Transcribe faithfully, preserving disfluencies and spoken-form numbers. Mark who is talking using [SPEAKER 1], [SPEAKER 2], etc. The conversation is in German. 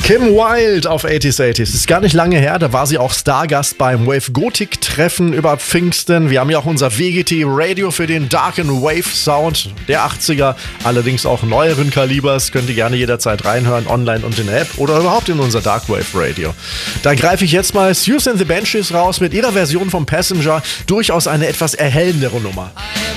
[SPEAKER 1] Kim Wilde auf achtziger achtziger. Es ist gar nicht lange her, da war sie auch Stargast beim Wave Gothic Treffen über Pfingsten. Wir haben ja auch unser W G T Radio für den Dark and Wave Sound der achtziger, allerdings auch neueren Kalibers. Könnt ihr gerne jederzeit reinhören, online und in der App oder überhaupt in unser Dark Wave Radio. Da greife ich jetzt mal Suze and the Banshees raus mit ihrer Version vom Passenger. Durchaus eine etwas erhellendere Nummer.